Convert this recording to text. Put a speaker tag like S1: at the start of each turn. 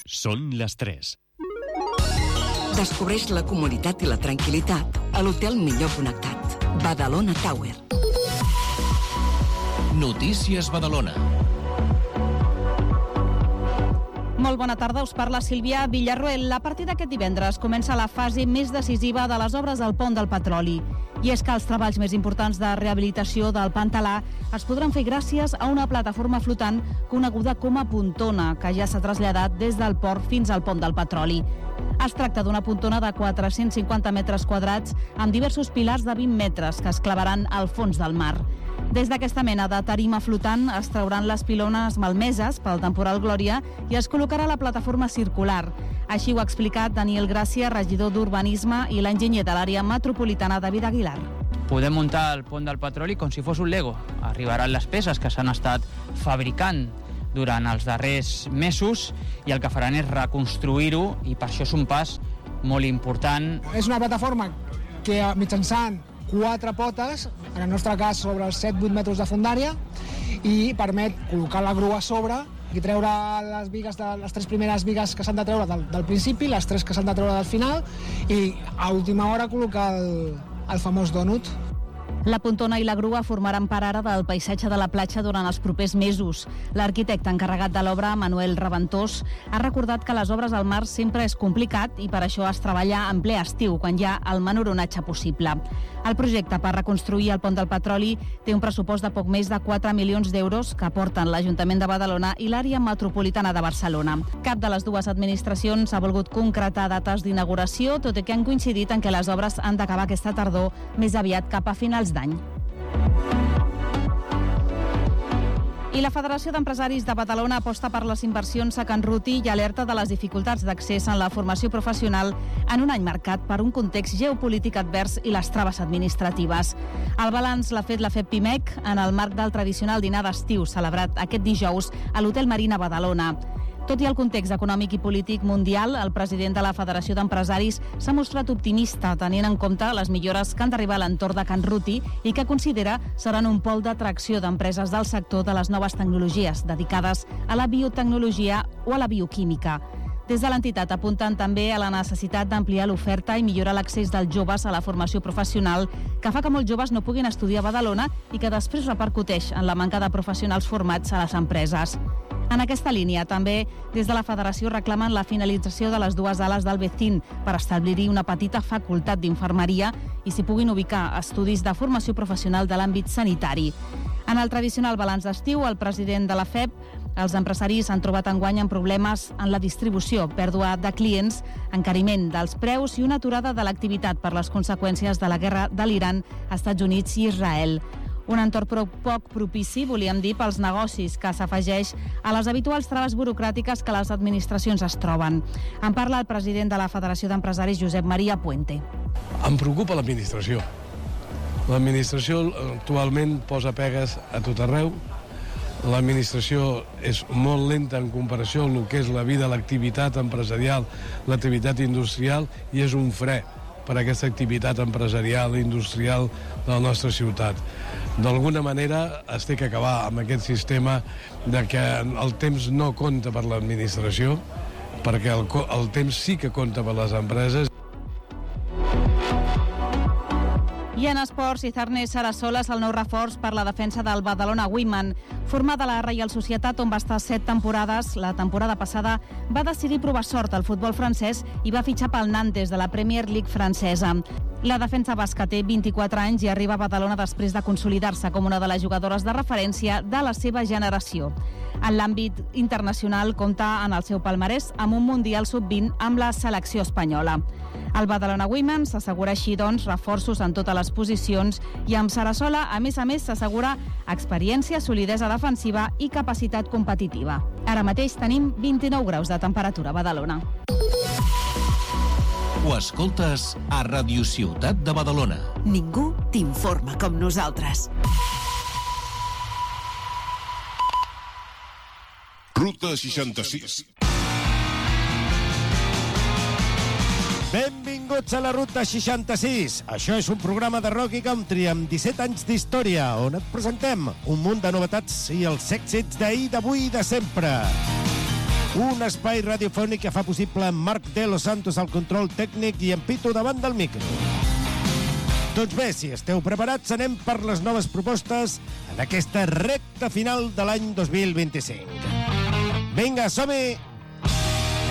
S1: Són les 3.
S2: Descobreix la comoditat i la tranquil·litat a l'hotel millor connectat. Badalona Tower.
S3: Notícies Badalona.
S4: Molt bona tarda, us parla Sílvia Villarroel. A partir d'aquest divendres comença la fase més decisiva de les obres del pont del Petroli. I és que els treballs més importants de rehabilitació del Pantalà es podran fer gràcies a una plataforma flotant coneguda com a pontona, que ja s'ha traslladat des del port fins al pont del Petroli. Es tracta d'una pontona de 450 metres quadrats amb diversos pilars de 20 metres que es clavaran al fons del mar. Des d'aquesta mena de tarima flotant es trauran les pilones malmeses pel temporal Glòria i es col·locarà la plataforma circular. Així ho ha explicat Daniel Gràcia, regidor d'Urbanisme i l'enginyer de l'àrea metropolitana David Aguilar.
S5: Podem muntar el pont del Petroli com si fos un Lego. Arribaran les peces que s'han estat fabricant durant els darrers mesos i el que faran és reconstruir-ho i per això és un pas molt important.
S6: És una plataforma que mitjançant 4 potes, en el nostre cas sobre els 7-8 metres de fondària, i permet col·locar la grua a sobre i treure les bigues les 3 primeres bigues que s'han de treure del principi, les 3 que s'han de treure del final i a última hora col·locar el famós dònut.
S4: La pontona i la grua formaran part ara del paisatge de la platja durant els propers mesos. L'arquitecte encarregat de l'obra, Manuel Reventós, ha recordat que les obres al mar sempre és complicat i per això es treballa en ple estiu, quan hi ha el menor onatge possible. El projecte per reconstruir el pont del Petroli té un pressupost de poc més de 4 milions d'euros que aporten l'Ajuntament de Badalona i l'àrea metropolitana de Barcelona. Cap de les dues administracions ha volgut concretar dates d'inauguració, tot i que han coincidit en què les obres han d'acabar aquesta tardor, més aviat cap a finals d'any. I la Federació d'Empresaris de Badalona aposta per les inversions a Can Ruti i alerta de les dificultats d'accés en la formació professional en un any marcat per un context geopolític advers i les traves administratives. El balanç l'ha fet la FEPIMEC en el marc del tradicional dinar d'estiu celebrat aquest dijous a l'Hotel Marina Badalona. Tot i el context econòmic i polític mundial, el president de la Federació d'Empresaris s'ha mostrat optimista, tenint en compte les millores que han d'arribar a l'entorn de Can Ruti i que considera seran un pol d'atracció d'empreses del sector de les noves tecnologies dedicades a la biotecnologia o a la bioquímica. Des de l'entitat apunten també a la necessitat d'ampliar l'oferta i millorar l'accés dels joves a la formació professional, que fa que molts joves no puguin estudiar a Badalona i que després repercuteix en la manca de professionals formats a les empreses. En aquesta línia, també, des de la Federació reclamen la finalització de les 2 ales del BECIN per establir-hi una petita facultat d'infermeria i s'hi puguin ubicar estudis de formació professional de l'àmbit sanitari. En el tradicional balanç d'estiu, el president de la FEP, els empresaris han trobat enguany amb problemes en la distribució, pèrdua de clients, encariment dels preus i una aturada de l'activitat per les conseqüències de la guerra de l'Iran, Estats Units i Israel. Un entorn poc propici, volíem dir, pels negocis, que s'afegeix a les habituals traves burocràtiques que les administracions es troben. En parla el president de la Federació d'Empresaris, Josep Maria Puente.
S7: Em preocupa l'administració. L'administració actualment posa pegues a tot arreu. L'administració és molt lenta en comparació amb el que és la vida, l'activitat empresarial, l'activitat industrial, i és un fre per a aquesta activitat empresarial i industrial de la nostra ciutat. D'alguna manera es té que acabar amb aquest sistema de que el temps no compta per l'administració, perquè el temps sí que compta per les empreses.
S4: I en esports, Izarne Sarasola és el nou reforç per la defensa del Badalona Women. Formada a la Reial Societat, on va estar 7 temporades, la temporada passada va decidir provar sort al futbol francès i va fitxar pel Nantes de la Premier League francesa. La defensa basca té 24 anys i arriba a Badalona després de consolidar-se com una de les jugadores de referència de la seva generació. En l'àmbit internacional compta en el seu palmarès amb un Mundial Sub-20 amb la selecció espanyola. El Badalona Women s'assegura així, doncs, reforços en totes les posicions i amb Sarasola, a més, s'assegura experiència, solidesa defensiva i capacitat competitiva. Ara mateix tenim 29 graus de temperatura a Badalona.
S3: Ho escoltes a Ràdio Ciutat de Badalona.
S2: Ningú t'informa com nosaltres.
S8: Ruta 66.
S9: Benvinguts a la Ruta 66. Això és un programa de rock i country amb 17 anys d'història, on et presentem un munt de novetats i els èxits d'ahir, d'avui i de sempre. Un espai radiofònic que fa possible Marc de Los Santos al control tècnic i en Pitu davant del micro. Doncs bé, si esteu preparats, anem per les noves propostes en aquesta recta final de l'any 2025. Vinga, som-hi!